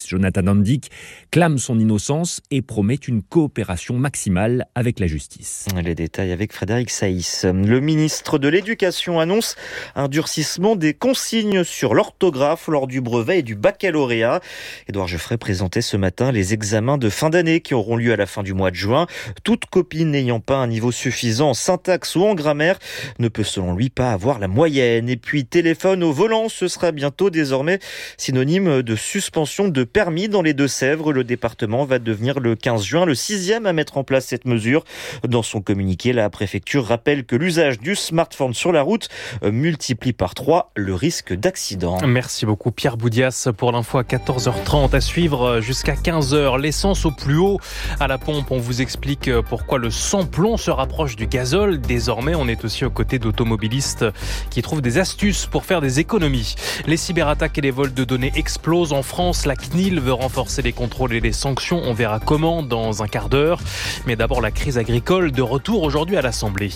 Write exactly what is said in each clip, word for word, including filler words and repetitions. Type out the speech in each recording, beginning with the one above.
Jonathan Dandick, clame son innocence et promet une coopération maximale avec la justice. Les détails avec Frédéric Saïs. Le ministre de l'Éducation annonce un durcissement des consignes sur l'orthographe lors du brevet et du baccalauréat. Édouard Geoffrey présentait ce matin les examens de fin d'année qui auront lieu à la fin du mois de juin. Toute copie n'ayant pas un niveau suffisant en syntaxe ou en grammaire ne peut selon lui pas avoir la moyenne. Et puis téléphone au volant, ce sera bientôt désormais synonyme de suspension de permis dans les Deux-Sèvres. Le département va devenir le quinze juin le sixième à mettre en place cette mesure. Dans son communiqué, la préfecture rappelle que l'usage du smartphone sur la route multiplie par trois le risque d'accident. Merci beaucoup Pierre Boudias pour l'info à quatorze heures trente, à suivre jusqu'à quinze heures. L'essence au plus haut à la pompe, on vous explique pourquoi le sans-plomb se rapproche du gazole. Désormais, on est aussi aux côtés d'automobilistes qui trouvent des astuces pour faire des économies. Les cyberattaques et les vols de données explosent en France. La C N I L veut renforcer les contrôles et les sanctions. On verra comment dans un quart d'heure. Mais d'abord, la crise agricole de retour aujourd'hui à l'Assemblée.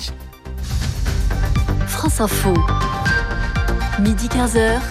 France Info, midi quinze heures,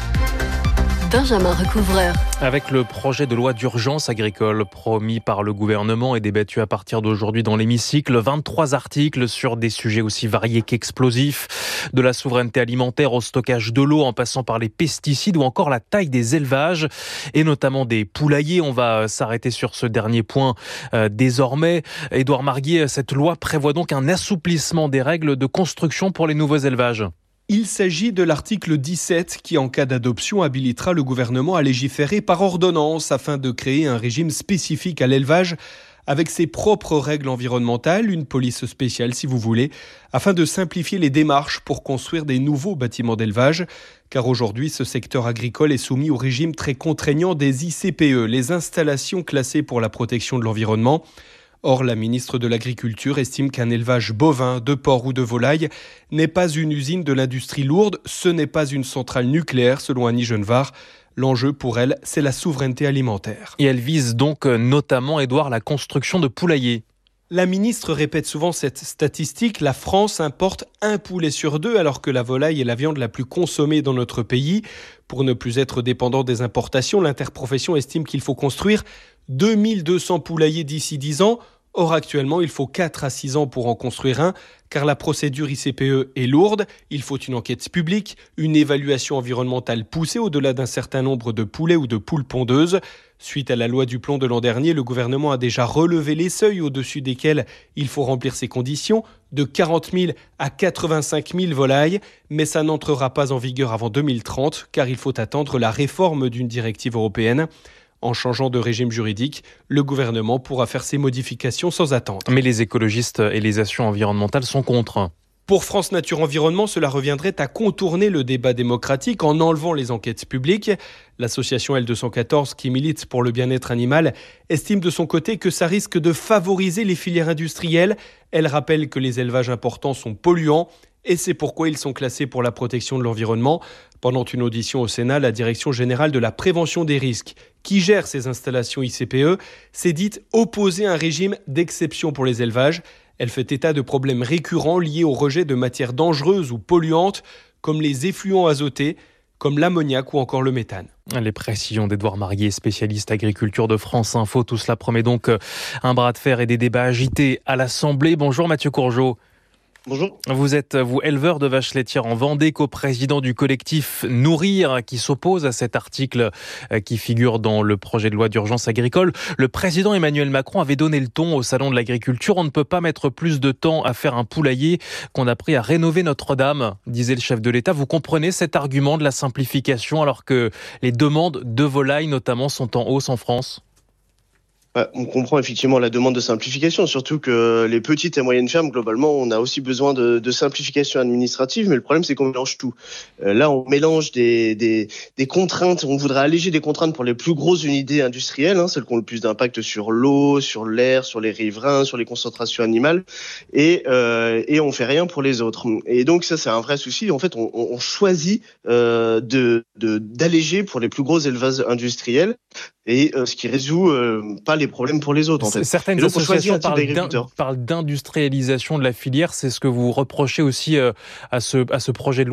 Benjamin Recouvreur. Avec le projet de loi d'urgence agricole promis par le gouvernement et débattu à partir d'aujourd'hui dans l'hémicycle, vingt-trois articles sur des sujets aussi variés qu'explosifs, de la souveraineté alimentaire au stockage de l'eau en passant par les pesticides ou encore la taille des élevages et notamment des poulaillers. On va s'arrêter sur ce dernier point euh, désormais. Édouard Marguier, cette loi prévoit donc un assouplissement des règles de construction pour les nouveaux élevages. Il s'agit de l'article dix-sept qui, en cas d'adoption, habilitera le gouvernement à légiférer par ordonnance afin de créer un régime spécifique à l'élevage avec ses propres règles environnementales, une police spéciale si vous voulez, afin de simplifier les démarches pour construire des nouveaux bâtiments d'élevage. Car aujourd'hui, ce secteur agricole est soumis au régime très contraignant des I C P E, les installations classées pour la protection de l'environnement. Or, la ministre de l'Agriculture estime qu'un élevage bovin, de porc ou de volaille n'est pas une usine de l'industrie lourde, ce n'est pas une centrale nucléaire, selon Annie Genevard. L'enjeu pour elle, c'est la souveraineté alimentaire. Et elle vise donc notamment, Édouard, la construction de poulaillers. La ministre répète souvent cette statistique, la France importe un poulet sur deux alors que la volaille est la viande la plus consommée dans notre pays. Pour ne plus être dépendant des importations, l'interprofession estime qu'il faut construire deux mille deux cents poulaillers d'ici dix ans. Or, actuellement, il faut quatre à six ans pour en construire un, car la procédure I C P E est lourde. Il faut une enquête publique, une évaluation environnementale poussée au-delà d'un certain nombre de poulets ou de poules pondeuses. Suite à la loi du plomb de l'an dernier, le gouvernement a déjà relevé les seuils au-dessus desquels il faut remplir ces conditions, de quarante mille à quatre-vingt-cinq mille volailles, mais ça n'entrera pas en vigueur avant deux mille trente, car il faut attendre la réforme d'une directive européenne. En changeant de régime juridique, le gouvernement pourra faire ces modifications sans attendre. Mais les écologistes et les associations environnementales sont contre. Pour France Nature Environnement, cela reviendrait à contourner le débat démocratique en enlevant les enquêtes publiques. L'association L deux cent quatorze, qui milite pour le bien-être animal, estime de son côté que ça risque de favoriser les filières industrielles. Elle rappelle que les élevages importants sont polluants et c'est pourquoi ils sont classés pour la protection de l'environnement. Pendant une audition au Sénat, la Direction générale de la prévention des risques, qui gère ces installations I C P E, s'est dite opposée à un régime d'exception pour les élevages. Elle fait état de problèmes récurrents liés au rejet de matières dangereuses ou polluantes, comme les effluents azotés, comme l'ammoniac ou encore le méthane. Les précisions d'Édouard Marguier, spécialiste agriculture de France Info. Tout cela promet donc un bras de fer et des débats agités à l'Assemblée. Bonjour Mathieu Courgeot. Bonjour. Vous êtes, vous, éleveur de vaches laitières en Vendée, co-président du collectif Nourrir, qui s'oppose à cet article qui figure dans le projet de loi d'urgence agricole. Le président Emmanuel Macron avait donné le ton au salon de l'agriculture. On ne peut pas mettre plus de temps à faire un poulailler qu'on a pris à rénover Notre-Dame, disait le chef de l'État. Vous comprenez cet argument de la simplification alors que les demandes de volailles notamment sont en hausse en France ? Ouais, on comprend effectivement la demande de simplification, surtout que les petites et moyennes fermes, globalement, on a aussi besoin de, de simplification administrative, mais le problème, c'est qu'on mélange tout. Euh, là, on mélange des, des, des contraintes, on voudrait alléger des contraintes pour les plus grosses unités industrielles, hein, celles qui ont le plus d'impact sur l'eau, sur l'air, sur les riverains, sur les concentrations animales, et, euh, et on fait rien pour les autres. Et donc, ça, c'est un vrai souci. En fait, on, on choisit euh, de, de, d'alléger pour les plus gros élevages industriels, et euh, ce qui résout euh, pas les problèmes pour les autres, en fait. Certaines donc, associations parlent, d'in- parlent d'industrialisation de la filière. C'est ce que vous reprochez aussi euh, à, ce, à ce projet de loi ?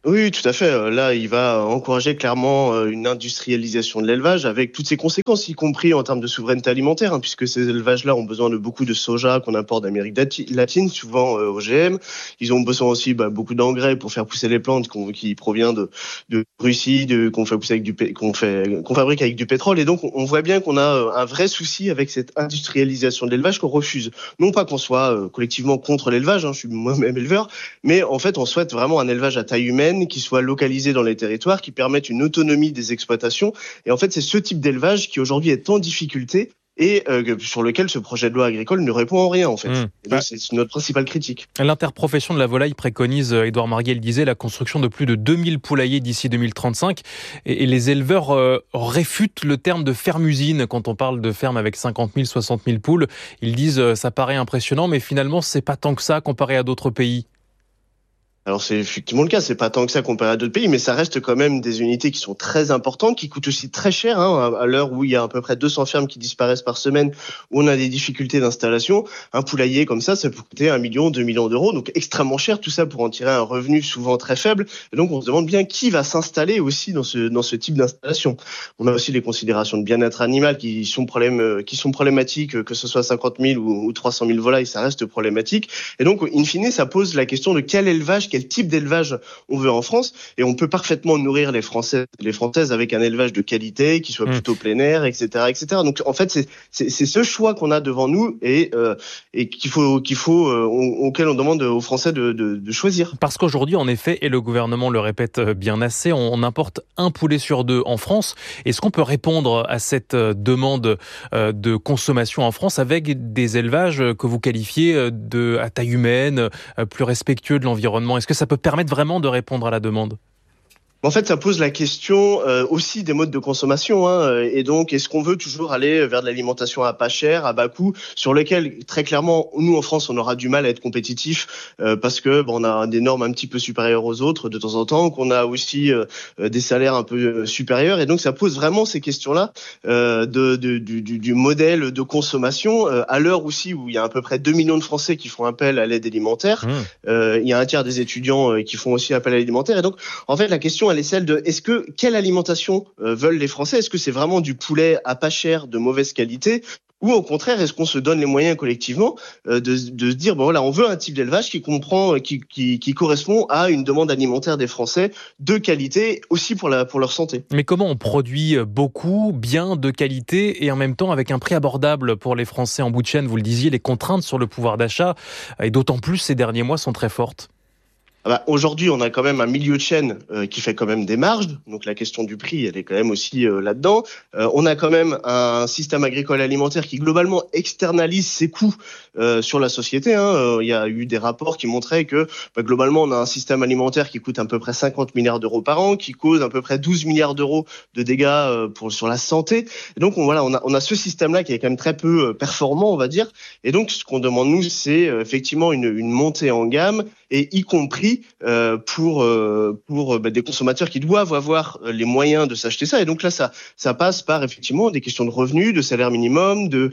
Oui, tout à fait. Là, il va encourager clairement une industrialisation de l'élevage avec toutes ses conséquences, y compris en termes de souveraineté alimentaire, hein, puisque ces élevages-là ont besoin de beaucoup de soja qu'on importe d'Amérique latine, souvent euh, O G M. Ils ont besoin aussi bah, beaucoup d'engrais pour faire pousser les plantes qu'on, qui proviennent de, de Russie, de, qu'on fait pousser avec du, qu'on fait, qu'on fabrique avec du pétrole. Et donc, on voit bien qu'on a un vrai souci avec cette industrialisation de l'élevage qu'on refuse. Non pas qu'on soit euh, collectivement contre l'élevage, hein, je suis moi-même éleveur, mais en fait, on souhaite vraiment un élevage à taille humaine qui soit localisé dans les territoires, qui permettent une autonomie des exploitations. Et en fait, c'est ce type d'élevage qui aujourd'hui est en difficulté et euh, sur lequel ce projet de loi agricole ne répond en rien, en fait. Mmh. Et donc, c'est notre principale critique. L'interprofession de la volaille préconise, Édouard Marguet le disait, la construction de plus de deux mille poulaillers d'ici deux mille trente-cinq. Et, et les éleveurs euh, réfutent le terme de ferme-usine quand on parle de ferme avec cinquante mille, soixante mille poules. Ils disent euh, ça paraît impressionnant, mais finalement, c'est pas tant que ça comparé à d'autres pays. Alors c'est effectivement le cas, c'est pas tant que ça comparé à d'autres pays, mais ça reste quand même des unités qui sont très importantes, qui coûtent aussi très cher, hein, à l'heure où il y a à peu près deux cents fermes qui disparaissent par semaine, où on a des difficultés d'installation. Un poulailler comme ça, ça peut coûter un million, deux millions d'euros, donc extrêmement cher, tout ça pour en tirer un revenu souvent très faible. Et donc on se demande bien qui va s'installer aussi dans ce dans ce type d'installation. On a aussi les considérations de bien-être animal qui sont problème, qui sont problématiques, que ce soit cinquante mille ou, ou trois cent mille volailles, ça reste problématique. Et donc in fine, ça pose la question de quel élevage, quel type d'élevage on veut en France, et on peut parfaitement nourrir les Français, les Françaises avec un élevage de qualité qui soit plutôt plein air, et cetera, et cetera. Donc en fait, c'est c'est, c'est ce choix qu'on a devant nous et euh, et qu'il faut qu'il faut euh, auquel on demande aux Français de, de de choisir. Parce qu'aujourd'hui, en effet, et le gouvernement le répète bien assez, on, on importe un poulet sur deux en France. Est-ce qu'on peut répondre à cette demande de consommation en France avec des élevages que vous qualifiez de à taille humaine, plus respectueux de l'environnement? Est-ce que ça peut permettre vraiment de répondre à la demande? En fait, ça pose la question euh, aussi des modes de consommation, hein, et donc est-ce qu'on veut toujours aller vers de l'alimentation à pas cher, à bas coût, sur lequel très clairement nous en France on aura du mal à être compétitif euh, parce que bon, on a des normes un petit peu supérieures aux autres de temps en temps, qu'on a aussi euh, des salaires un peu supérieurs, et donc ça pose vraiment ces questions-là euh, de, de du, du modèle de consommation euh, à l'heure aussi où il y a à peu près deux millions de Français qui font appel à l'aide alimentaire, mmh. euh, il y a un tiers des étudiants qui font aussi appel à l'alimentaire, et donc en fait la question elle est celle de est-ce que quelle alimentation euh, veulent les Français? Est-ce que c'est vraiment du poulet à pas cher de mauvaise qualité? Ou au contraire, est-ce qu'on se donne les moyens collectivement euh, de, de se dire bon voilà, on veut un type d'élevage qui comprend, qui, qui, qui correspond à une demande alimentaire des Français de qualité aussi pour la pour leur santé. Mais comment on produit beaucoup, bien, de qualité et en même temps avec un prix abordable pour les Français en bout de chaîne? Vous le disiez, les contraintes sur le pouvoir d'achat et d'autant plus ces derniers mois sont très fortes. Ah bah, aujourd'hui, on a quand même un milieu de chaîne euh, qui fait quand même des marges. Donc la question du prix, elle est quand même aussi euh, là-dedans. Euh, on a quand même un système agricole alimentaire qui globalement externalise ses coûts euh, sur la société. Hein. Euh, il y a eu des rapports qui montraient que bah, globalement, on a un système alimentaire qui coûte à peu près cinquante milliards d'euros par an, qui cause à peu près douze milliards d'euros de dégâts euh, pour sur la santé. Et donc on, voilà, on a, on a ce système-là qui est quand même très peu euh, performant, on va dire. Et donc ce qu'on demande nous, c'est euh, effectivement une, une montée en gamme, et y compris Euh, pour euh, pour bah, des consommateurs qui doivent avoir les moyens de s'acheter ça. Et donc là, ça ça passe par effectivement des questions de revenus, de salaire minimum, de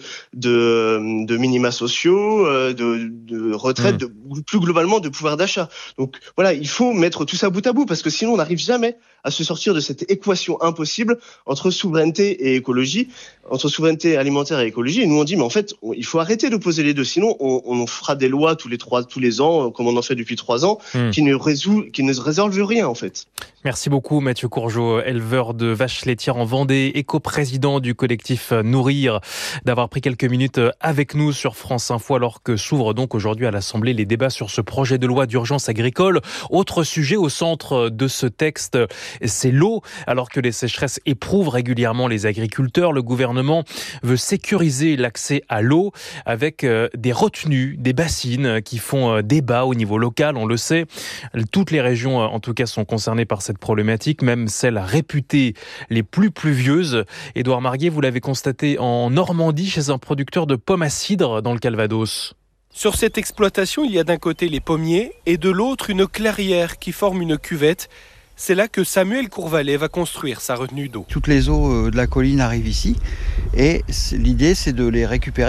de, de minima sociaux, euh, de, de retraite, mmh. de, plus globalement de pouvoir d'achat. Donc voilà, il faut mettre tout ça bout à bout parce que sinon on n'arrive jamais à se sortir de cette équation impossible entre souveraineté et écologie, entre souveraineté alimentaire et écologie. Et nous on dit mais en fait on, il faut arrêter d'opposer les deux, sinon on, on fera des lois tous les trois tous les ans comme on en fait depuis trois ans, mmh. qui ne résout, qui ne résolvent rien en fait. Merci beaucoup Mathieu Courgeot, éleveur de vaches laitières en Vendée, éco-président du collectif Nourrir, d'avoir pris quelques minutes avec nous sur France Info alors que s'ouvrent donc aujourd'hui à l'Assemblée les débats sur ce projet de loi d'urgence agricole. Autre sujet au centre de ce texte, c'est l'eau. Alors que les sécheresses éprouvent régulièrement les agriculteurs, le gouvernement veut sécuriser l'accès à l'eau avec des retenues, des bassines qui font débat au niveau local, on le sait. Toutes les régions, en tout cas, sont concernées par cette problématique, même celles réputées les plus pluvieuses. Édouard Marguet, vous l'avez constaté en Normandie, chez un producteur de pommes à cidre dans le Calvados. Sur cette exploitation, il y a d'un côté les pommiers et de l'autre une clairière qui forme une cuvette. C'est là que Samuel Courvalet va construire sa retenue d'eau. Toutes les eaux de la colline arrivent ici et l'idée c'est de les récupérer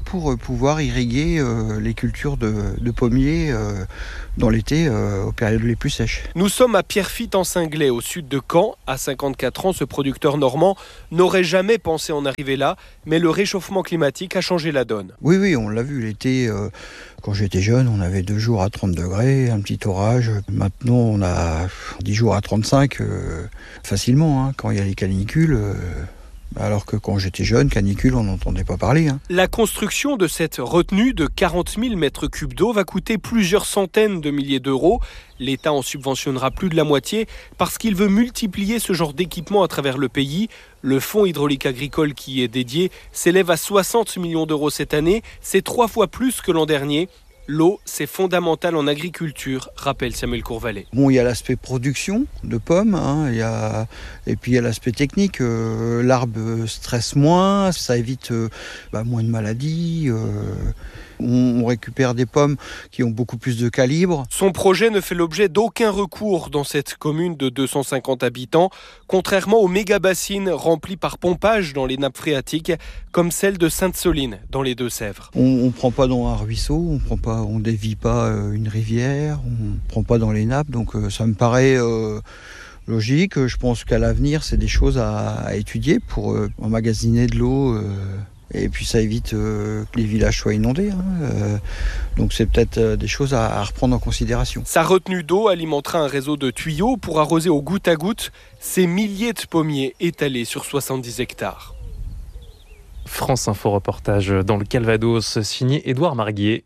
pour pouvoir irriguer euh, les cultures de, de pommiers euh, dans l'été, euh, aux périodes les plus sèches. Nous sommes à Pierrefitte-en-Cinglay, au sud de Caen. À cinquante-quatre ans, ce producteur normand n'aurait jamais pensé en arriver là, mais le réchauffement climatique a changé la donne. Oui, oui, on l'a vu l'été. Euh, quand j'étais jeune, on avait deux jours à trente degrés, un petit orage. Maintenant, on a dix jours à trente-cinq, euh, facilement, hein, quand il y a les canicules. Euh, Alors que quand j'étais jeune, canicule, on n'entendait pas parler. Hein. La construction de cette retenue de quarante mille mètres cubes d'eau va coûter plusieurs centaines de milliers d'euros. L'État en subventionnera plus de la moitié parce qu'il veut multiplier ce genre d'équipement à travers le pays. Le fonds hydraulique agricole qui y est dédié s'élève à soixante millions d'euros cette année. C'est trois fois plus que l'an dernier. L'eau, c'est fondamental en agriculture, rappelle Samuel Courvalet. Bon, il y a l'aspect production de pommes, hein, il y a... et puis il y a l'aspect technique. Euh, l'arbre stresse moins, ça évite euh, bah, moins de maladies. Euh... On récupère des pommes qui ont beaucoup plus de calibre. Son projet ne fait l'objet d'aucun recours dans cette commune de deux cent cinquante habitants, contrairement aux méga-bassines remplies par pompage dans les nappes phréatiques, comme celle de Sainte-Soline, dans les Deux-Sèvres. On ne prend pas dans un ruisseau, on prend pas, on dévie pas une rivière, on ne prend pas dans les nappes, donc ça me paraît... Euh logique. Je pense qu'à l'avenir, c'est des choses à, à étudier pour euh, emmagasiner de l'eau... Euh Et puis ça évite euh, que les villages soient inondés. Hein. Euh, donc c'est peut-être euh, des choses à, à reprendre en considération. Sa retenue d'eau alimentera un réseau de tuyaux pour arroser au goutte à goutte ces milliers de pommiers étalés sur soixante-dix hectares. France Info reportage dans le Calvados, signé Édouard Marguier.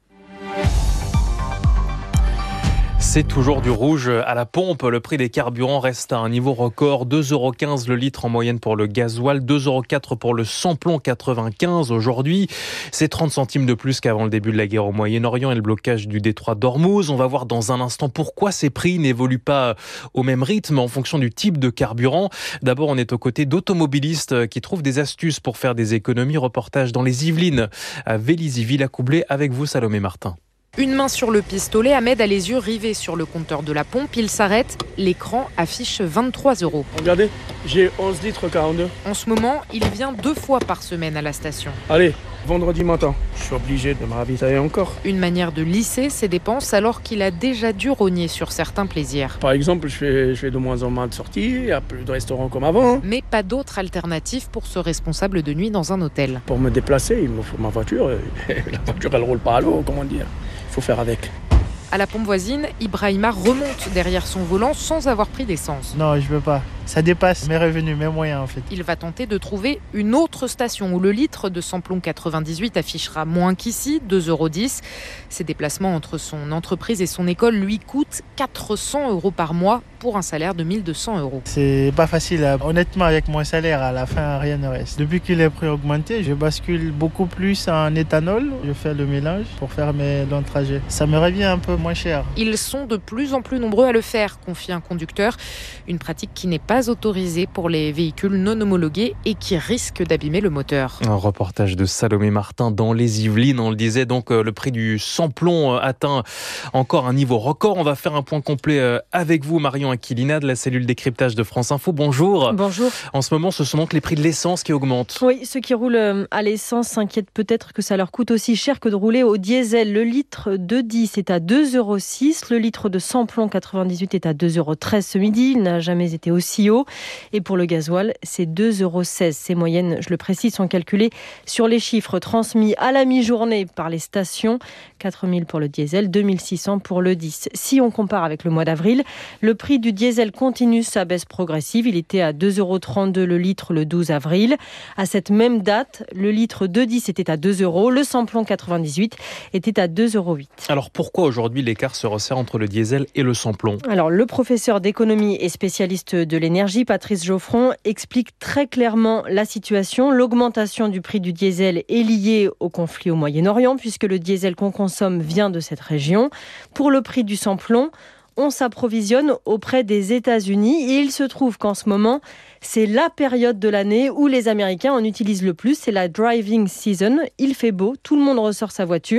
C'est toujours du rouge à la pompe. Le prix des carburants reste à un niveau record. deux euros quinze le litre en moyenne pour le gasoil, deux euros quatre pour le samplon quatre-vingt-quinze aujourd'hui. C'est trente centimes de plus qu'avant le début de la guerre au Moyen-Orient et le blocage du détroit d'Ormuz. On va voir dans un instant pourquoi ces prix n'évoluent pas au même rythme en fonction du type de carburant. D'abord, on est aux côtés d'automobilistes qui trouvent des astuces pour faire des économies. Reportage dans les Yvelines, à Vélizy-Villacoublay, avec vous Salomé Martin. Une main sur le pistolet, Ahmed a les yeux rivés sur le compteur de la pompe. Il s'arrête, l'écran affiche vingt-trois euros. Regardez, j'ai onze litres quarante-deux. En ce moment, il vient deux fois par semaine à la station. Allez, vendredi matin, je suis obligé de me ravitailler encore. Une manière de lisser ses dépenses alors qu'il a déjà dû rogner sur certains plaisirs. Par exemple, je fais, je fais de moins en moins de sorties, il n'y a plus de restaurants comme avant. Mais pas d'autre alternative pour ce responsable de nuit dans un hôtel. Pour me déplacer, il me faut ma voiture. La voiture, elle roule pas à l'eau, comment dire. Faut faire avec. À la pompe voisine, Ibrahima remonte derrière son volant sans avoir pris d'essence. Non, je veux pas. Ça dépasse mes revenus, mes moyens en fait. Il va tenter de trouver une autre station où le litre de samplon quatre-vingt-dix-huit affichera moins qu'ici, deux euros dix. Ses déplacements entre son entreprise et son école lui coûtent quatre cents euros par mois pour un salaire de mille deux cents euros. C'est pas facile. Honnêtement, avec mon salaire, à la fin, rien ne reste. Depuis que les prix ont augmenté, je bascule beaucoup plus en éthanol. Je fais le mélange pour faire mes longs trajets. Ça me revient un peu moins cher. Ils sont de plus en plus nombreux à le faire, confie un conducteur. Une pratique qui n'est pas autorisée pour les véhicules non homologués et qui risque d'abîmer le moteur. Un reportage de Salomé Martin dans les Yvelines. On le disait, donc le prix du samplon atteint encore un niveau record. On va faire un point complet avec vous, Marion Aquilina de la cellule décryptage de France Info. Bonjour. Bonjour. En ce moment, ce sont donc les prix de l'essence qui augmentent. Oui, ceux qui roulent à l'essence s'inquiètent peut-être que ça leur coûte aussi cher que de rouler au diesel. Le litre de dix est à deux euros six. Le litre de samplon quatre-vingt-dix-huit est à deux euros treize ce midi. Il n'a jamais été aussi haut. Et pour le gasoil, c'est deux euros seize. Ces moyennes, je le précise, sont calculées sur les chiffres transmis à la mi-journée par les stations. quatre mille pour le diesel, deux mille six cents pour le dix. Si on compare avec le mois d'avril, le prix du diesel continue sa baisse progressive. Il était à deux euros trente-deux le litre le douze avril. À cette même date, le litre de dix était à deux euros. Le samplon quatre-vingt-dix-huit était à deux euros huit. Alors pourquoi aujourd'hui l'écart se resserre entre le diesel et le samplon ? Alors le professeur d'économie et spécialiste de l'énergie, Patrice Geoffron, explique très clairement la situation. L'augmentation du prix du diesel est liée au conflit au Moyen-Orient puisque le diesel qu'on consomme vient de cette région. Pour le prix du samplon, on s'approvisionne auprès des États-Unis et il se trouve qu'en ce moment, c'est la période de l'année où les Américains en utilisent le plus. C'est la driving season. Il fait beau, tout le monde ressort sa voiture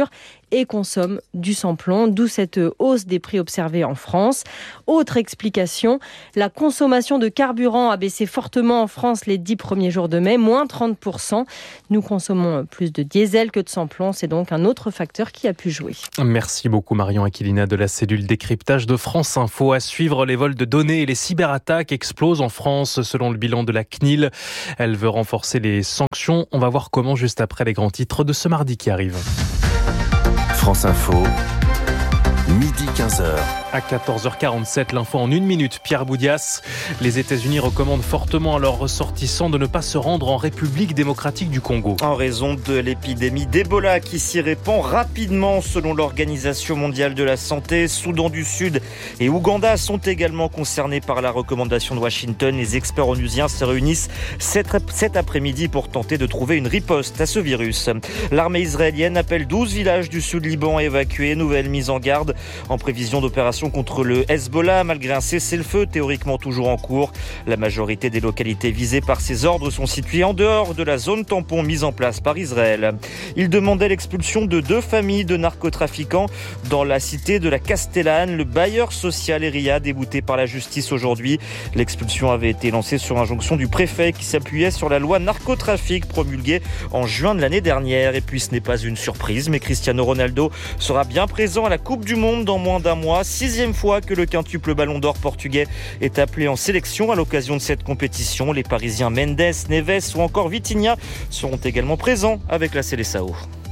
et consomment du sans-plomb, d'où cette hausse des prix observée en France. Autre explication, la consommation de carburant a baissé fortement en France les dix premiers jours de mai, moins trente pour cent. Nous consommons plus de diesel que de sans-plomb, c'est donc un autre facteur qui a pu jouer. Merci beaucoup Marion Aquilina de la cellule décryptage de France Info. À suivre, les vols de données et les cyberattaques explosent en France selon le bilan de la C N I L. Elle veut renforcer les sanctions. On va voir comment juste après les grands titres de ce mardi qui arrive. France Info, midi quinze heures. À quatorze heures quarante-sept, l'info en une minute. Pierre Boudias, les États-Unis recommandent fortement à leurs ressortissants de ne pas se rendre en République démocratique du Congo. En raison de l'épidémie d'Ebola qui s'y répand rapidement selon l'Organisation mondiale de la santé. Soudan du Sud et Ouganda sont également concernés par la recommandation de Washington. Les experts onusiens se réunissent cet après-midi pour tenter de trouver une riposte à ce virus. L'armée israélienne appelle douze villages du sud Liban à évacuer. Nouvelle mise en garde en prévision d'opérations contre le Hezbollah, malgré un cessez-le-feu théoriquement toujours en cours. La majorité des localités visées par ces ordres sont situées en dehors de la zone tampon mise en place par Israël. Il demandait l'expulsion de deux familles de narcotrafiquants dans la cité de la Castellane. Le bailleur social Eria, débouté par la justice aujourd'hui. L'expulsion avait été lancée sur injonction du préfet qui s'appuyait sur la loi narcotrafic promulguée en juin de l'année dernière. Et puis ce n'est pas une surprise, mais Cristiano Ronaldo sera bien présent à la Coupe du Monde dans moins d'un mois. Sixième fois que le quintuple ballon d'or portugais est appelé en sélection à l'occasion de cette compétition. Les Parisiens Mendes, Neves ou encore Vitinha seront également présents avec la Seleção.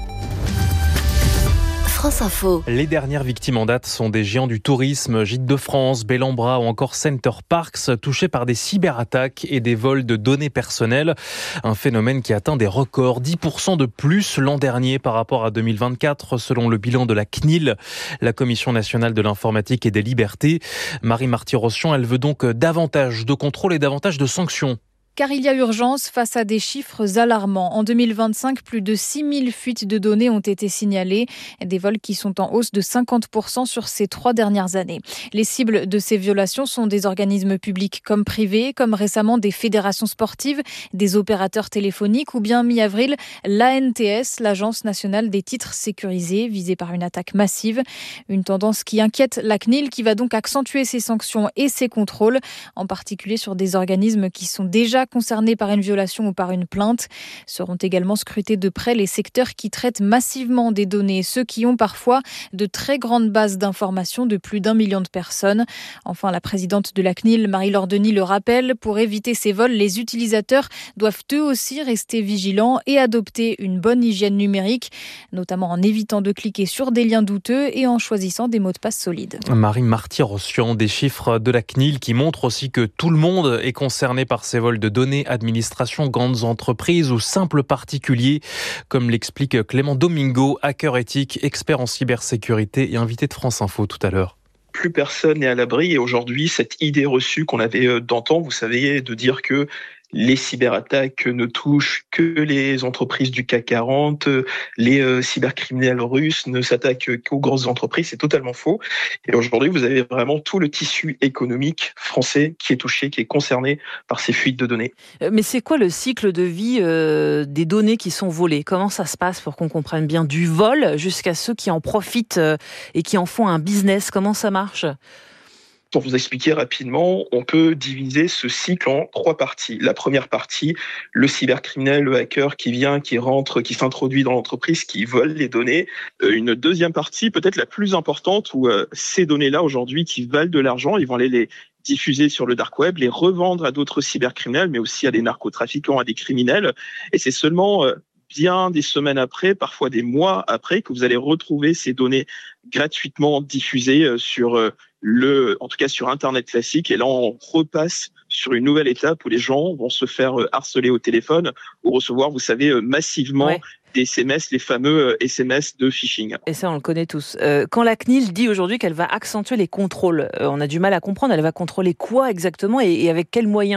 France Info. Les dernières victimes en date sont des géants du tourisme, Gîtes de France, Bellambra ou encore Center Parcs, touchés par des cyberattaques et des vols de données personnelles. Un phénomène qui atteint des records, dix pour cent de plus l'an dernier par rapport à deux mille vingt-quatre, selon le bilan de la C N I L, la Commission nationale de l'informatique et des libertés. Marie Marty-Rossian, elle veut donc davantage de contrôle et davantage de sanctions. Car il y a urgence face à des chiffres alarmants. En deux mille vingt-cinq, plus de six mille fuites de données ont été signalées. Des vols qui sont en hausse de cinquante pour cent sur ces trois dernières années. Les cibles de ces violations sont des organismes publics comme privés, comme récemment des fédérations sportives, des opérateurs téléphoniques ou bien mi-avril, l'A N T S, l'Agence nationale des titres sécurisés, visée par une attaque massive. Une tendance qui inquiète la C N I L qui va donc accentuer ses sanctions et ses contrôles, en particulier sur des organismes qui sont déjà concernés par une violation ou par une plainte. Seront également scrutés de près les secteurs qui traitent massivement des données, ceux qui ont parfois de très grandes bases d'informations de plus d'un million de personnes. Enfin, la présidente de la C N I L, Marie-Laure Denis, le rappelle, pour éviter ces vols, les utilisateurs doivent eux aussi rester vigilants et adopter une bonne hygiène numérique, notamment en évitant de cliquer sur des liens douteux et en choisissant des mots de passe solides. Marie Marty-Rossian, des chiffres de la C N I L qui montrent aussi que tout le monde est concerné par ces vols de données, administration, grandes entreprises ou simples particuliers, comme l'explique Clément Domingo, hacker éthique, expert en cybersécurité et invité de France Info tout à l'heure. Plus personne n'est à l'abri et aujourd'hui, cette idée reçue qu'on avait d'antan, vous savez, de dire que les cyberattaques ne touchent que les entreprises du C A C quarante, les euh, cybercriminels russes ne s'attaquent qu'aux grosses entreprises, c'est totalement faux. Et aujourd'hui, vous avez vraiment tout le tissu économique français qui est touché, qui est concerné par ces fuites de données. Mais c'est quoi le cycle de vie euh, des données qui sont volées ? Comment ça se passe pour qu'on comprenne bien du vol jusqu'à ceux qui en profitent euh, et qui en font un business ? Comment ça marche ? Pour vous expliquer rapidement, on peut diviser ce cycle en trois parties. La première partie, le cybercriminel, le hacker qui vient, qui rentre, qui s'introduit dans l'entreprise, qui vole les données. Une deuxième partie, peut-être la plus importante, où ces données-là, aujourd'hui, qui valent de l'argent, ils vont aller les diffuser sur le dark web, les revendre à d'autres cybercriminels, mais aussi à des narcotrafiquants, à des criminels. Et c'est seulement bien des semaines après, parfois des mois après, que vous allez retrouver ces données gratuitement diffusées sur le, en tout cas sur Internet classique. Et là, on repasse sur une nouvelle étape où les gens vont se faire harceler au téléphone ou recevoir, vous savez, massivement ouais. des S M S, les fameux S M S de phishing. Et ça, on le connaît tous. Euh, quand la C N I L dit aujourd'hui qu'elle va accentuer les contrôles, euh, on a du mal à comprendre. Elle va contrôler quoi exactement et, et avec quels moyens ?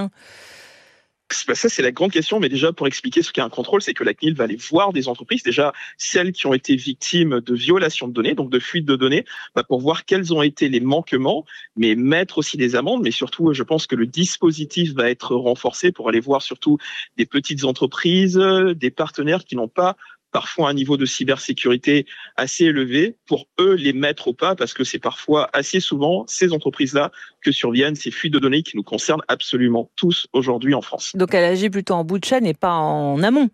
Ça, c'est la grande question, mais déjà, pour expliquer ce qu'est un contrôle, c'est que la C N I L va aller voir des entreprises, déjà celles qui ont été victimes de violations de données, donc de fuite de données, bah, pour voir quels ont été les manquements, mais mettre aussi des amendes, mais surtout, je pense que le dispositif va être renforcé pour aller voir surtout des petites entreprises, des partenaires qui n'ont pas parfois un niveau de cybersécurité assez élevé, pour eux les mettre au pas, parce que c'est parfois assez souvent ces entreprises-là que surviennent ces fuites de données qui nous concernent absolument tous aujourd'hui en France. Donc elle agit plutôt en bout de chaîne et pas en amont.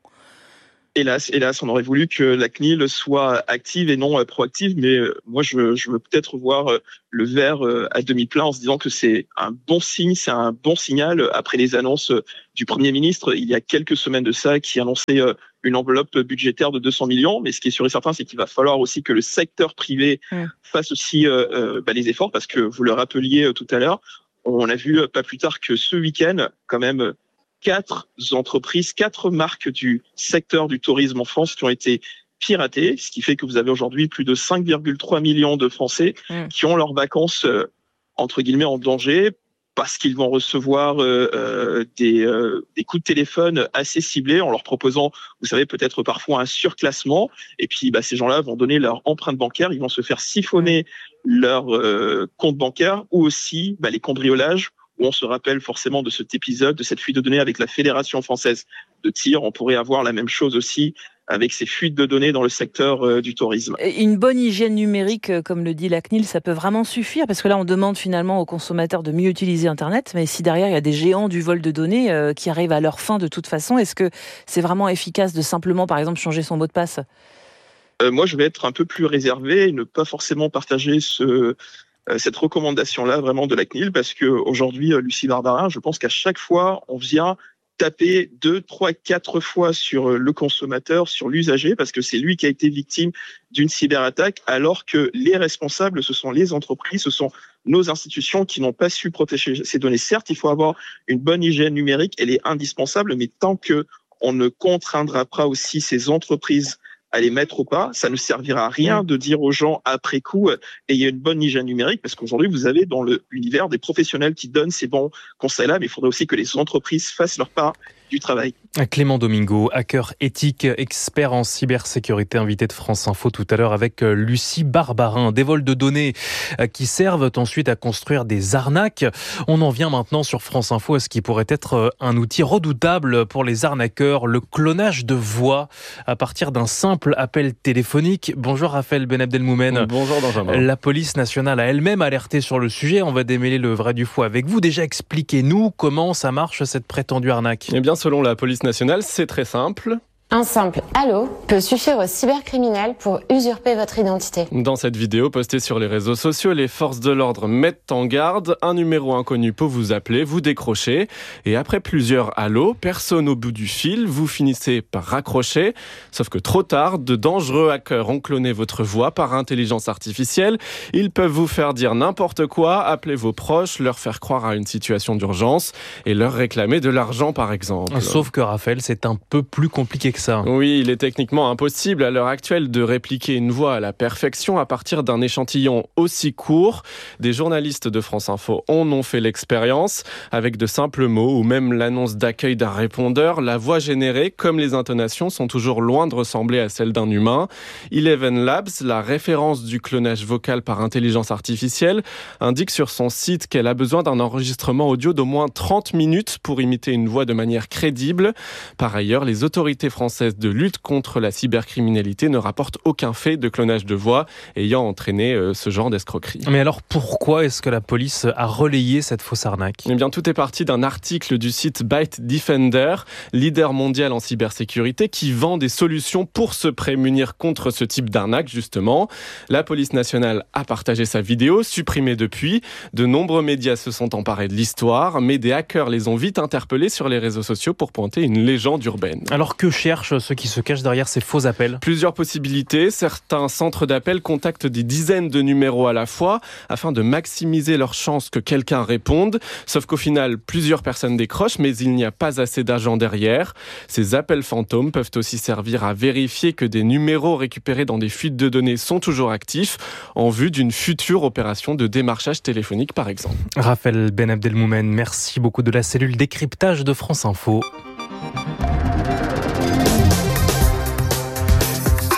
Hélas, hélas, on aurait voulu que la C N I L soit active et non proactive, mais moi, je, je veux peut-être voir le verre à demi plein en se disant que c'est un bon signe, c'est un bon signal après les annonces du Premier ministre il y a quelques semaines de ça, qui annonçait une enveloppe budgétaire de deux cents millions. Mais ce qui est sûr et certain, c'est qu'il va falloir aussi que le secteur privé mmh. fasse aussi euh, bah, les efforts, parce que vous le rappeliez tout à l'heure, on a vu pas plus tard que ce week-end, quand même, quatre entreprises, quatre marques du secteur du tourisme en France qui ont été piratées, ce qui fait que vous avez aujourd'hui plus de cinq virgule trois millions de Français mmh. qui ont leurs vacances euh, entre guillemets en danger, parce qu'ils vont recevoir euh, euh, des, euh, des coups de téléphone assez ciblés en leur proposant, vous savez, peut-être parfois un surclassement. Et puis, bah, ces gens-là vont donner leur empreinte bancaire, ils vont se faire siphonner leur euh, compte bancaire, ou aussi bah, les cambriolages, où on se rappelle forcément de cet épisode, de cette fuite de données avec la Fédération française de tir. On pourrait avoir la même chose aussi avec ces fuites de données dans le secteur euh, du tourisme. Une bonne hygiène numérique, comme le dit la C N I L, ça peut vraiment suffire, parce que là, on demande finalement aux consommateurs de mieux utiliser Internet, mais si derrière, il y a des géants du vol de données euh, qui arrivent à leur fin de toute façon, est-ce que c'est vraiment efficace de simplement, par exemple, changer son mot de passe ? euh, Moi, je vais être un peu plus réservé et ne pas forcément partager ce... cette recommandation-là vraiment de la C N I L, parce que aujourd'hui, Lucie Barbarin, je pense qu'à chaque fois, on vient taper deux, trois, quatre fois sur le consommateur, sur l'usager, parce que c'est lui qui a été victime d'une cyberattaque, alors que les responsables, ce sont les entreprises, ce sont nos institutions qui n'ont pas su protéger ces données. Certes, il faut avoir une bonne hygiène numérique, elle est indispensable, mais tant que on ne contraindra pas aussi ces entreprises à les mettre au pas, ça ne servira à rien de dire aux gens après coup euh, ayez une bonne hygiène numérique, parce qu'aujourd'hui vous avez dans l'univers des professionnels qui donnent ces bons conseils-là, mais il faudrait aussi que les entreprises fassent leur part du travail. Clément Domingo, hacker éthique, expert en cybersécurité, invité de France Info tout à l'heure avec Lucie Barbarin. Des vols de données qui servent ensuite à construire des arnaques. On en vient maintenant sur France Info à ce qui pourrait être un outil redoutable pour les arnaqueurs, le clonage de voix à partir d'un simple appel téléphonique. Bonjour Raphaël Ben Abdelmoumen. Bonjour Benjamin. La police nationale a elle-même alerté sur le sujet. On va démêler le vrai du faux avec vous. Déjà, expliquez-nous comment ça marche cette prétendue arnaque. Eh bien, selon la police nationale, c'est très simple. Un simple « Allô » peut suffire aux cybercriminels pour usurper votre identité. Dans cette vidéo postée sur les réseaux sociaux, les forces de l'ordre mettent en garde. Un numéro inconnu peut vous appeler, vous décrocher. Et après plusieurs « Allô », personne au bout du fil, vous finissez par raccrocher. Sauf que trop tard, de dangereux hackers ont cloné votre voix par intelligence artificielle. Ils peuvent vous faire dire n'importe quoi, appeler vos proches, leur faire croire à une situation d'urgence et leur réclamer de l'argent par exemple. Sauf que Raphaël, c'est un peu plus compliqué que ça. Oui, il est techniquement impossible à l'heure actuelle de répliquer une voix à la perfection à partir d'un échantillon aussi court. Des journalistes de France Info en ont fait l'expérience. Avec de simples mots ou même l'annonce d'accueil d'un répondeur, la voix générée, comme les intonations, sont toujours loin de ressembler à celle d'un humain. Eleven Labs, la référence du clonage vocal par intelligence artificielle, indique sur son site qu'elle a besoin d'un enregistrement audio d'au moins trente minutes pour imiter une voix de manière crédible. Par ailleurs, les autorités françaises de lutte contre la cybercriminalité ne rapporte aucun fait de clonage de voix ayant entraîné euh, ce genre d'escroquerie. Mais alors pourquoi est-ce que la police a relayé cette fausse arnaque ? Eh bien, tout est parti d'un article du site Byte Defender, leader mondial en cybersécurité, qui vend des solutions pour se prémunir contre ce type d'arnaque, justement. La police nationale a partagé sa vidéo, supprimée depuis. De nombreux médias se sont emparés de l'histoire, mais des hackers les ont vite interpellés sur les réseaux sociaux pour pointer une légende urbaine. Alors que cherchent ceux qui se cachent derrière ces faux appels ? Plusieurs possibilités. Certains centres d'appel contactent des dizaines de numéros à la fois afin de maximiser leurs chances que quelqu'un réponde. Sauf qu'au final, plusieurs personnes décrochent, mais il n'y a pas assez d'agents derrière. Ces appels fantômes peuvent aussi servir à vérifier que des numéros récupérés dans des fuites de données sont toujours actifs en vue d'une future opération de démarchage téléphonique, par exemple. Raphaël Ben Abdelmoumen, merci beaucoup de la cellule décryptage de France Info.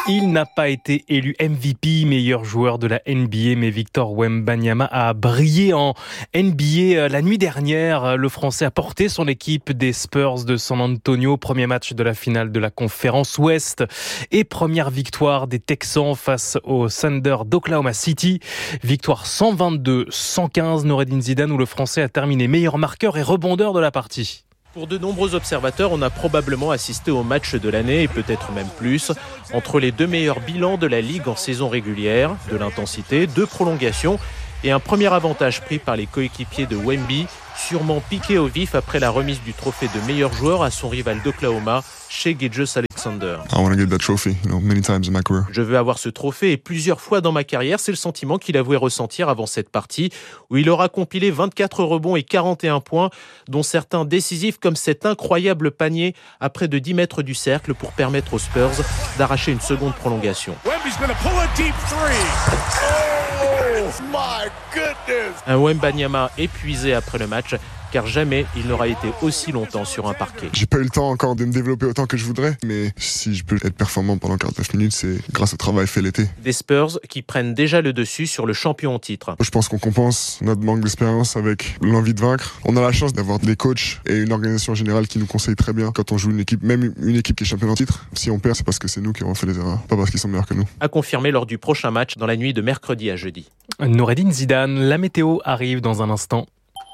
Il n'a pas été élu M V P, meilleur joueur de la N B A, mais Victor Wembanyama a brillé en N B A la nuit dernière. Le Français a porté son équipe des Spurs de San Antonio, premier match de la finale de la conférence Ouest et première victoire des Texans face aux Thunder d'Oklahoma City. Victoire cent vingt-deux à cent quinze, Noureddine Zidane, où le Français a terminé meilleur marqueur et rebondeur de la partie. Pour de nombreux observateurs, on a probablement assisté au match de l'année et peut-être même plus. Entre les deux meilleurs bilans de la Ligue en saison régulière, de l'intensité, deux prolongations et un premier avantage pris par les coéquipiers de Wemby, sûrement piqué au vif après la remise du trophée de meilleur joueur à son rival d'Oklahoma, Shai Gilgeous-Alexander. Je veux avoir ce trophée et plusieurs fois dans ma carrière, c'est le sentiment qu'il avouait ressentir avant cette partie où il aura compilé vingt-quatre rebonds et quarante et un points, dont certains décisifs comme cet incroyable panier à près de dix mètres du cercle pour permettre aux Spurs d'arracher une seconde prolongation. Un Wembanyama épuisé après le match, car jamais il n'aura été aussi longtemps sur un parquet. J'ai pas eu le temps encore de me développer autant que je voudrais, mais si je peux être performant pendant quarante-neuf minutes, c'est grâce au travail fait l'été. Des Spurs qui prennent déjà le dessus sur le champion en titre. Je pense qu'on compense notre manque d'expérience avec l'envie de vaincre. On a la chance d'avoir des coachs et une organisation générale qui nous conseillent très bien quand on joue une équipe, même une équipe qui est championne en titre. Si on perd, c'est parce que c'est nous qui avons fait les erreurs, pas parce qu'ils sont meilleurs que nous. À confirmer lors du prochain match dans la nuit de mercredi à jeudi. Noureddine Zidane, la météo arrive dans un instant.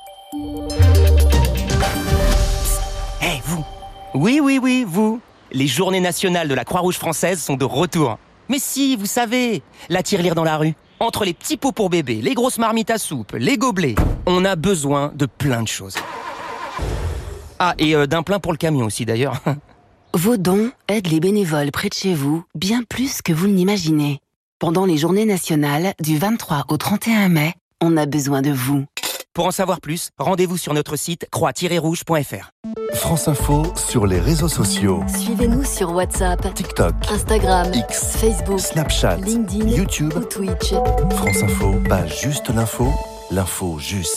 Eh hey, vous Oui, oui, oui, vous Les journées nationales de la Croix-Rouge française sont de retour. Mais si, vous savez, la tirelire dans la rue. Entre les petits pots pour bébé, les grosses marmites à soupe, les gobelets, on a besoin de plein de choses. Ah, et euh, d'un plein pour le camion aussi d'ailleurs. Vos dons aident les bénévoles près de chez vous bien plus que vous ne l'imaginez. Pendant les journées nationales du vingt-trois au trente et un mai, on a besoin de vous. Pour en savoir plus, rendez-vous sur notre site croix tiret rouge point f r. France Info sur les réseaux sociaux. Suivez-nous sur WhatsApp, TikTok, Instagram, X, Facebook, Snapchat, LinkedIn, YouTube ou Twitch. France Info, pas juste l'info, l'info juste.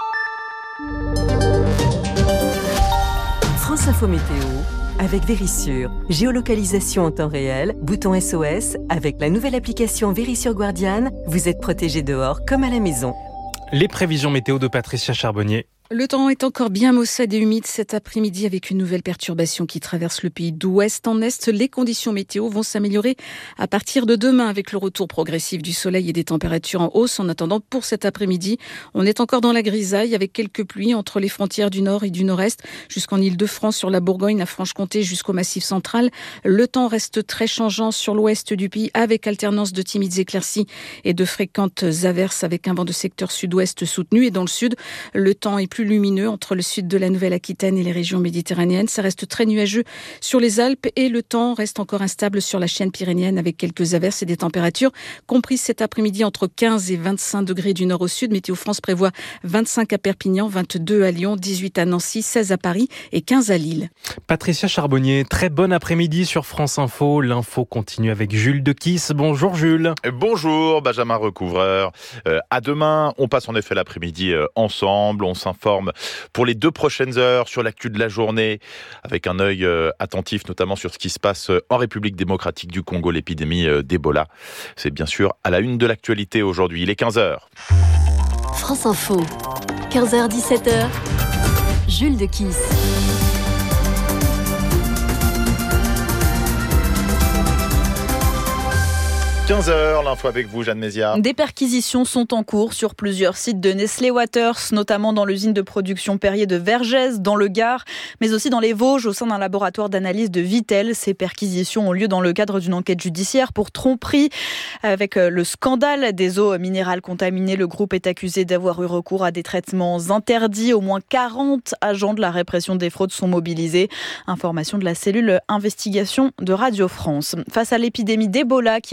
France Info Météo avec Vérissure. Géolocalisation en temps réel, bouton S O S. Avec la nouvelle application Vérissure Guardian, vous êtes protégé dehors comme à la maison. Les prévisions météo de Patricia Charbonnier. Le temps est encore bien maussade et humide cet après-midi avec une nouvelle perturbation qui traverse le pays d'ouest en est. Les conditions météo vont s'améliorer à partir de demain avec le retour progressif du soleil et des températures en hausse. En attendant, pour cet après-midi, on est encore dans la grisaille avec quelques pluies entre les frontières du nord et du nord-est jusqu'en Île-de-France, sur la Bourgogne, la Franche-Comté jusqu'au Massif central. Le temps reste très changeant sur l'ouest du pays avec alternance de timides éclaircies et de fréquentes averses avec un vent de secteur sud-ouest soutenu. Et dans le sud, le temps est plus plus lumineux entre le sud de la Nouvelle-Aquitaine et les régions méditerranéennes. Ça reste très nuageux sur les Alpes et le temps reste encore instable sur la chaîne pyrénéenne avec quelques averses et des températures comprises cet après-midi entre quinze et vingt-cinq degrés du nord au sud. Météo France prévoit vingt-cinq à Perpignan, vingt-deux à Lyon, dix-huit à Nancy, seize à Paris et quinze à Lille. Patricia Charbonnier, très bon après-midi sur France Info. L'info continue avec Jules Dequisse. Bonjour Jules. Bonjour Benjamin Recouvreur. Euh, à demain, on passe en effet l'après-midi euh, ensemble. On s'informe pour les deux prochaines heures sur l'actu de la journée, avec un œil euh, attentif notamment sur ce qui se passe en République démocratique du Congo, l'épidémie euh, d'Ebola. C'est bien sûr à la une de l'actualité aujourd'hui. Il est quinze heures. France Info, quinze heures dix-sept heures, Jules Dequisse. quinze heures, l'info avec vous, Jeanne Méziard. Des perquisitions sont en cours sur plusieurs sites de Nestlé Waters, notamment dans l'usine de production Perrier de Vergès, dans le Gard, mais aussi dans les Vosges, au sein d'un laboratoire d'analyse de Vittel. Ces perquisitions ont lieu dans le cadre d'une enquête judiciaire pour tromperie. Avec le scandale des eaux minérales contaminées, le groupe est accusé d'avoir eu recours à des traitements interdits. Au moins quarante agents de la répression des fraudes sont mobilisés. Information de la cellule investigation de Radio France. Face à l'épidémie d'Ebola qui a déjà fait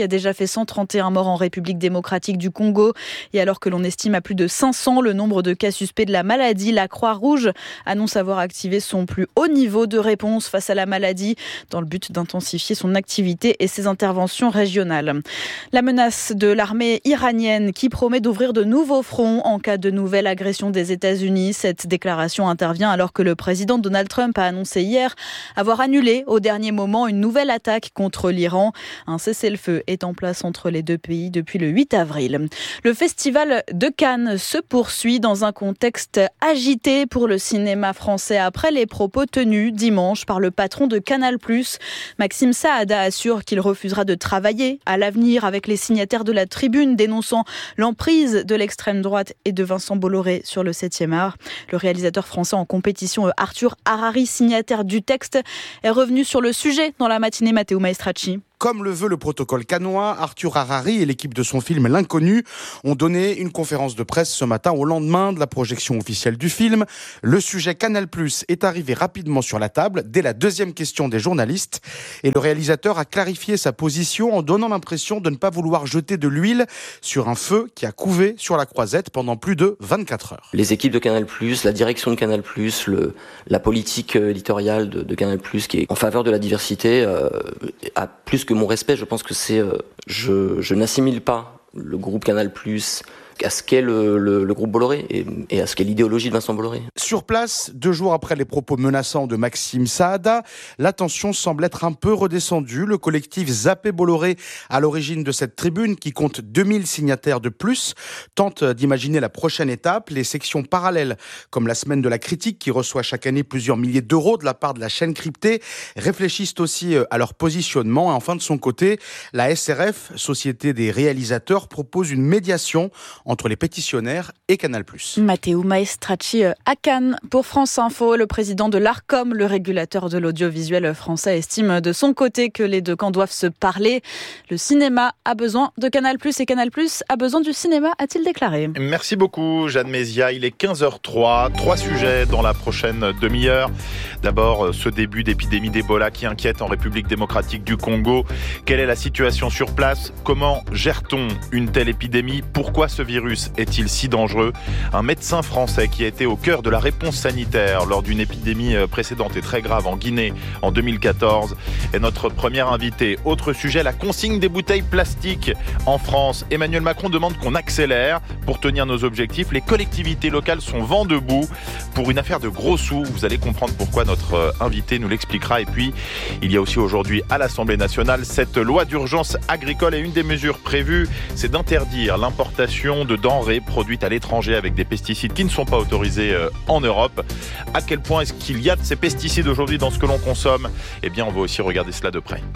fait cent trente et un morts en République démocratique du Congo. Et alors que l'on estime à plus de cinq cents le nombre de cas suspects de la maladie, la Croix-Rouge annonce avoir activé son plus haut niveau de réponse face à la maladie dans le but d'intensifier son activité et ses interventions régionales. La menace de l'armée iranienne qui promet d'ouvrir de nouveaux fronts en cas de nouvelle agression des États-Unis. Cette déclaration intervient alors que le président Donald Trump a annoncé hier avoir annulé au dernier moment une nouvelle attaque contre l'Iran. Un cessez-le-feu est en place entre les deux pays depuis le huit avril. Le festival de Cannes se poursuit dans un contexte agité pour le cinéma français après les propos tenus dimanche par le patron de Canal plus. Maxime Saada assure qu'il refusera de travailler à l'avenir avec les signataires de la tribune dénonçant l'emprise de l'extrême droite et de Vincent Bolloré sur le septième art. Le réalisateur français en compétition Arthur Harari, signataire du texte, est revenu sur le sujet dans la matinée Matteo Maestracci. Comme le veut le protocole cannois, Arthur Harari et l'équipe de son film L'Inconnu ont donné une conférence de presse ce matin au lendemain de la projection officielle du film. Le sujet Canal plus est arrivé rapidement sur la table dès la deuxième question des journalistes et le réalisateur a clarifié sa position en donnant l'impression de ne pas vouloir jeter de l'huile sur un feu qui a couvé sur la Croisette pendant plus de vingt-quatre heures. Les équipes de Canal plus, la direction de Canal plus, le, la politique éditoriale de, de Canal plus qui est en faveur de la diversité euh, a plus que mon respect, je pense que c'est, euh, je, je n'assimile pas le groupe Canal plus à ce qu'est le, le, le groupe Bolloré et, et à ce qu'est l'idéologie de Vincent Bolloré. Sur place, deux jours après les propos menaçants de Maxime Saada, la tension semble être un peu redescendue. Le collectif Zappé Bolloré, à l'origine de cette tribune, qui compte deux mille signataires de plus, tente d'imaginer la prochaine étape. Les sections parallèles, comme la Semaine de la Critique, qui reçoit chaque année plusieurs milliers d'euros de la part de la chaîne cryptée, réfléchissent aussi à leur positionnement. Et enfin, de son côté, la S R F, Société des réalisateurs, propose une médiation entre les pétitionnaires et Canal plus. Matteo Maestracci à Cannes. Pour France Info, le président de l'Arcom, le régulateur de l'audiovisuel français, estime de son côté que les deux camps doivent se parler. Le cinéma a besoin de Canal plus et Canal plus a besoin du cinéma, a-t-il déclaré. Merci beaucoup, Jeanne Mézia. Il est quinze heures trois. Trois sujets dans la prochaine demi-heure. D'abord, ce début d'épidémie d'Ebola qui inquiète en République démocratique du Congo. Quelle est la situation sur place? Comment gère-t-on une telle épidémie? Pourquoi ce virus est-il si dangereux? Un médecin français qui a été au cœur de la réponse sanitaire lors d'une épidémie précédente et très grave en Guinée en deux mille quatorze est notre premier invité. Autre sujet, la consigne des bouteilles plastiques en France. Emmanuel Macron demande qu'on accélère pour tenir nos objectifs. Les collectivités locales sont vent debout pour une affaire de gros sous. Vous allez comprendre pourquoi notre invité nous l'expliquera. Et puis, il y a aussi aujourd'hui à l'Assemblée nationale cette loi d'urgence agricole et une des mesures prévues, c'est d'interdire l'importation de denrées produites à l'étranger avec des pesticides qui ne sont pas autorisés en Europe. À quel point est-ce qu'il y a de ces pesticides aujourd'hui dans ce que l'on consomme? Eh bien, on va aussi regarder cela de près.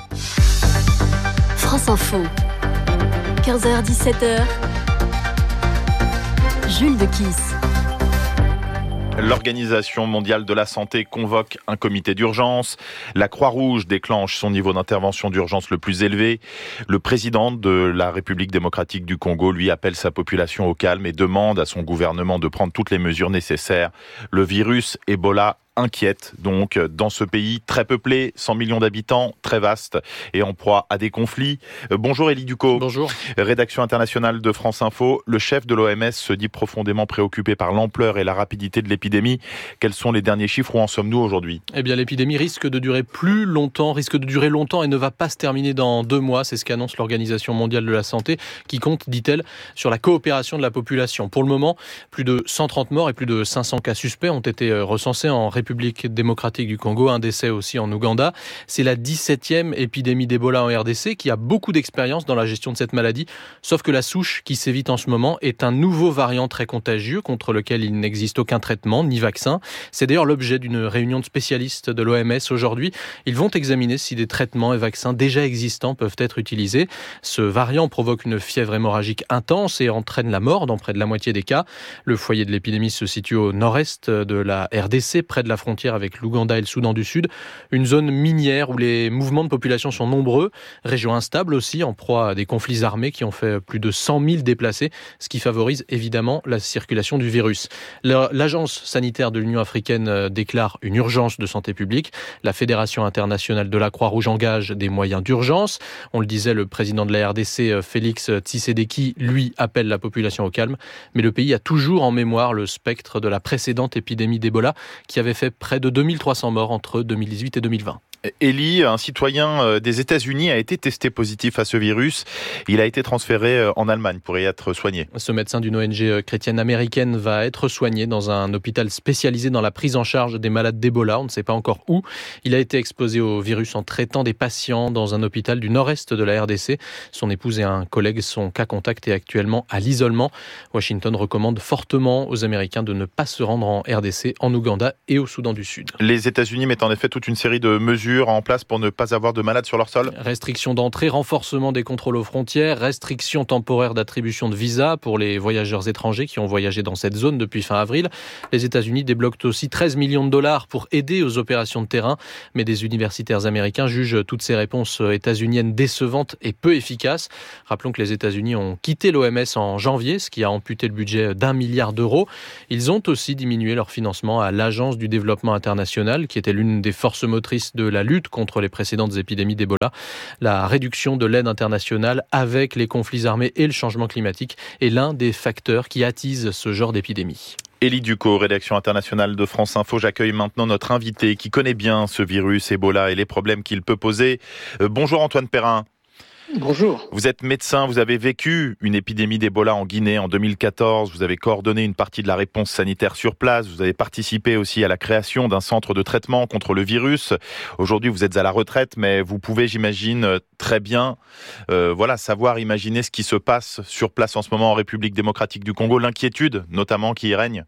France Info, quinze heures dix-sept heures, Jules de Kiss. L'Organisation mondiale de la santé convoque un comité d'urgence. La Croix-Rouge déclenche son niveau d'intervention d'urgence le plus élevé. Le président de la République démocratique du Congo, lui, appelle sa population au calme et demande à son gouvernement de prendre toutes les mesures nécessaires. Le virus Ebola inquiète donc dans ce pays très peuplé, cent millions d'habitants, très vaste et en proie à des conflits. Bonjour Élie Ducot. Bonjour. Rédaction internationale de France Info. Le chef de l'O M S se dit profondément préoccupé par l'ampleur et la rapidité de l'épidémie. Quels sont les derniers chiffres? Où en sommes-nous aujourd'hui? Eh bien, l'épidémie risque de durer plus longtemps, risque de durer longtemps et ne va pas se terminer dans deux mois. C'est ce qu'annonce l'Organisation mondiale de la santé qui compte, dit-elle, sur la coopération de la population. Pour le moment, plus de cent trente morts et plus de cinq cents cas suspects ont été recensés en République République démocratique du Congo, un décès aussi en Ouganda. C'est la dix-septième épidémie d'Ebola en R D C qui a beaucoup d'expérience dans la gestion de cette maladie, sauf que la souche qui sévit en ce moment est un nouveau variant très contagieux contre lequel il n'existe aucun traitement ni vaccin. C'est d'ailleurs l'objet d'une réunion de spécialistes de l'O M S aujourd'hui. Ils vont examiner si des traitements et vaccins déjà existants peuvent être utilisés. Ce variant provoque une fièvre hémorragique intense et entraîne la mort dans près de la moitié des cas. Le foyer de l'épidémie se situe au nord-est de la R D C, près de la la frontière avec l'Ouganda et le Soudan du Sud. Une zone minière où les mouvements de population sont nombreux. Région instable aussi, en proie à des conflits armés qui ont fait plus de cent mille déplacés, ce qui favorise évidemment la circulation du virus. L'Agence sanitaire de l'Union africaine déclare une urgence de santé publique. La Fédération internationale de la Croix-Rouge engage des moyens d'urgence. On le disait, le président de la R D C, Félix Tshisekedi, lui, appelle la population au calme. Mais le pays a toujours en mémoire le spectre de la précédente épidémie d'Ebola qui avait fait près de deux mille trois cents morts entre deux mille dix-huit et deux mille vingt. Élie, un citoyen des États-Unis, a été testé positif à ce virus. Il a été transféré en Allemagne pour y être soigné. Ce médecin d'une O N G chrétienne américaine va être soigné dans un hôpital spécialisé dans la prise en charge des malades d'Ebola. On ne sait pas encore où. Il a été exposé au virus en traitant des patients dans un hôpital du nord-est de la R D C. Son épouse et un collègue sont cas contact et actuellement à l'isolement. Washington recommande fortement aux Américains de ne pas se rendre en R D C, en Ouganda et au Soudan du Sud. Les États-Unis mettent en effet toute une série de mesures en place pour ne pas avoir de malades sur leur sol. Restriction d'entrée, renforcement des contrôles aux frontières, restriction temporaire d'attribution de visa pour les voyageurs étrangers qui ont voyagé dans cette zone depuis fin avril. Les États-Unis débloquent aussi treize millions de dollars pour aider aux opérations de terrain, mais des universitaires américains jugent toutes ces réponses états-uniennes décevantes et peu efficaces. Rappelons que les États-Unis ont quitté l'O M S en janvier, ce qui a amputé le budget d'un milliard d'euros. Ils ont aussi diminué leur financement à l'Agence du développement international, qui était l'une des forces motrices de la lutte contre les précédentes épidémies d'Ebola. La réduction de l'aide internationale avec les conflits armés et le changement climatique est l'un des facteurs qui attisent ce genre d'épidémie. Élie Ducot, rédaction internationale de France Info. J'accueille maintenant notre invité qui connaît bien ce virus Ebola et les problèmes qu'il peut poser. Euh, bonjour Antoine Perrin. Bonjour. Vous êtes médecin, vous avez vécu une épidémie d'Ebola en Guinée en deux mille quatorze, vous avez coordonné une partie de la réponse sanitaire sur place, vous avez participé aussi à la création d'un centre de traitement contre le virus. Aujourd'hui, vous êtes à la retraite, mais vous pouvez, j'imagine, très bien euh, voilà, savoir imaginer ce qui se passe sur place en ce moment en République démocratique du Congo, l'inquiétude notamment qui y règne.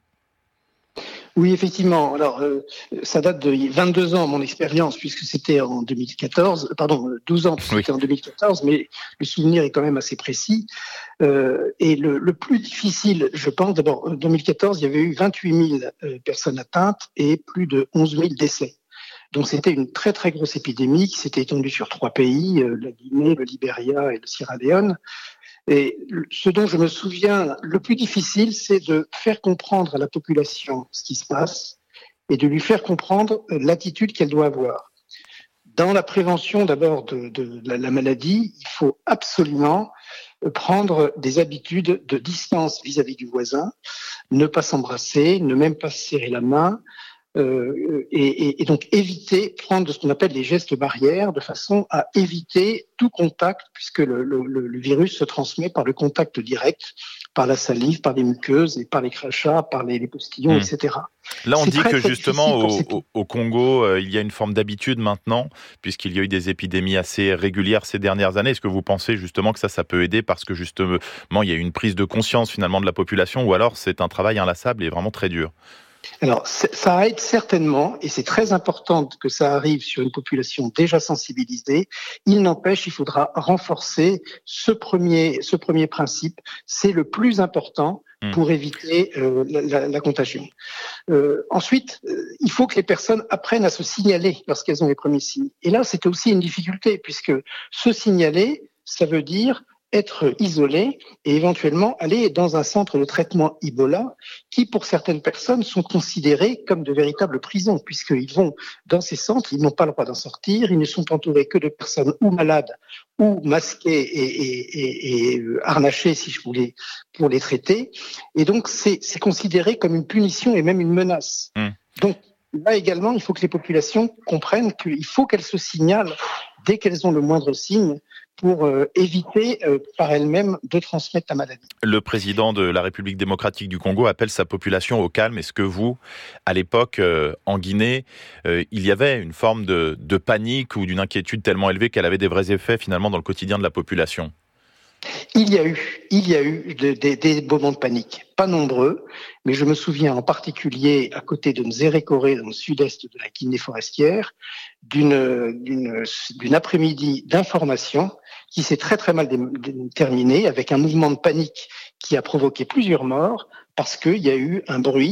Oui, effectivement. Alors, euh, ça date de vingt-deux ans, mon expérience, puisque c'était en deux mille quatorze, pardon, douze ans, puisque oui. C'était en deux mille quatorze, mais le souvenir est quand même assez précis. Euh, et le, le plus difficile, je pense, d'abord, en deux mille quatorze, il y avait eu vingt-huit mille euh, personnes atteintes et plus de onze mille décès. Donc, c'était une très, très grosse épidémie qui s'était étendue sur trois pays, euh, la Guinée, le Libéria et le Sierra Leone. Et ce dont je me souviens le plus difficile, c'est de faire comprendre à la population ce qui se passe et de lui faire comprendre l'attitude qu'elle doit avoir. Dans la prévention d'abord de, de la, la maladie, il faut absolument prendre des habitudes de distance vis-à-vis du voisin, ne pas s'embrasser, ne même pas se serrer la main, Euh, et, et, et donc éviter, prendre ce qu'on appelle les gestes barrières de façon à éviter tout contact, puisque le, le, le virus se transmet par le contact direct, par la salive, par les muqueuses et par les crachats, par les, les postillons, mmh. et cetera. Là, on C'est dit très, que très justement au, ces... au, au Congo, euh, il y a une forme d'habitude maintenant, puisqu'il y a eu des épidémies assez régulières ces dernières années. Est-ce que vous pensez justement que ça, ça peut aider parce que justement, il y a eu une prise de conscience finalement de la population, ou alors c'est un travail inlassable et vraiment très dur? Alors, ça aide certainement, et c'est très important que ça arrive sur une population déjà sensibilisée. Il n'empêche, il faudra renforcer ce premier, ce premier principe. C'est le plus important pour éviter euh, la, la, la contagion. Euh, ensuite, euh, il faut que les personnes apprennent à se signaler lorsqu'elles ont les premiers signes. Et là, c'était aussi une difficulté, puisque se signaler, ça veut dire être isolé et éventuellement aller dans un centre de traitement Ebola qui, pour certaines personnes, sont considérés comme de véritables prisons, puisqu'ils vont dans ces centres, ils n'ont pas le droit d'en sortir, ils ne sont entourés que de personnes ou malades ou masquées et, et, et, et harnachées, si je voulais, pour les traiter. Et donc, c'est, c'est considéré comme une punition et même une menace. Mmh. Donc, là également, il faut que les populations comprennent qu'il faut qu'elles se signalent dès qu'elles ont le moindre signe pour euh, éviter euh, par elles-mêmes de transmettre la maladie. Le président de la République démocratique du Congo appelle sa population au calme. Est-ce que vous, à l'époque, euh, en Guinée, euh, il y avait une forme de, de panique ou d'une inquiétude tellement élevée qu'elle avait des vrais effets finalement dans le quotidien de la population ? Il y a eu, il y a eu de, de, des moments de panique, pas nombreux, mais je me souviens en particulier à côté de Nzérékoré, dans le sud-est de la Guinée forestière, d'une, d'une, d'une après-midi d'information qui s'est très très mal dé- terminée avec un mouvement de panique qui a provoqué plusieurs morts parce qu'il y a eu un bruit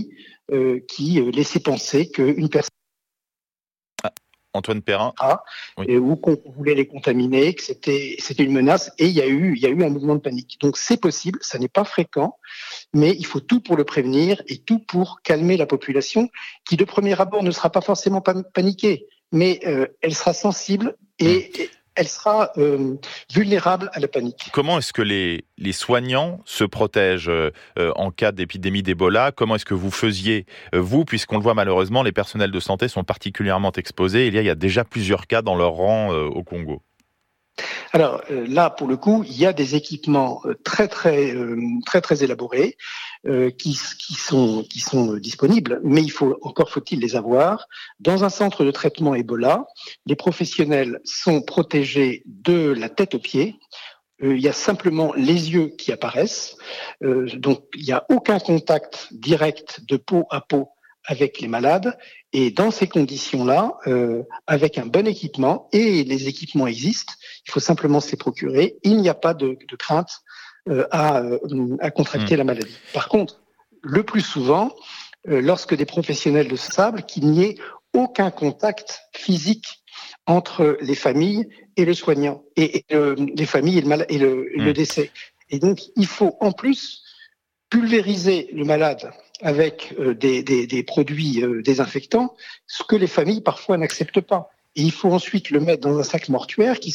euh, qui euh, laissaient penser qu'une personne Antoine Perrin. Ah, oui. et, ou qu'on voulait les contaminer, que c'était, c'était une menace, et il y a eu, il y a eu un mouvement de panique. Donc c'est possible, ça n'est pas fréquent, mais il faut tout pour le prévenir et tout pour calmer la population, qui de premier abord ne sera pas forcément paniquée, mais euh, elle sera sensible et, et elle sera euh, vulnérable à la panique. Comment est-ce que les, les soignants se protègent euh, en cas d'épidémie d'Ebola ? Comment est-ce que vous faisiez, euh, vous, puisqu'on le voit malheureusement, les personnels de santé sont particulièrement exposés. Il y a, il y a déjà plusieurs cas dans leur rang euh, au Congo. Alors euh, là, pour le coup, il y a des équipements euh, très très euh, très très élaborés euh, qui qui sont qui sont euh, disponibles, mais il faut encore faut-il les avoir. Dans un centre de traitement Ebola, les professionnels sont protégés de la tête aux pieds. Euh, il y a simplement les yeux qui apparaissent, euh, donc il n'y a aucun contact direct de peau à peau avec les malades. Et dans ces conditions-là, euh, avec un bon équipement, et les équipements existent, il faut simplement se les procurer, il n'y a pas de, de crainte euh, à, à contracter mmh. la maladie. Par contre, le plus souvent, euh, lorsque des professionnels le savent, qu'il n'y ait aucun contact physique entre les familles et le soignant, et, et euh, les familles et, le, mal- et, le, et mmh. le décès. Et donc, il faut en plus pulvériser le malade avec euh, des, des, des produits euh, désinfectants, ce que les familles parfois n'acceptent pas. Et il faut ensuite le mettre dans un sac mortuaire qui,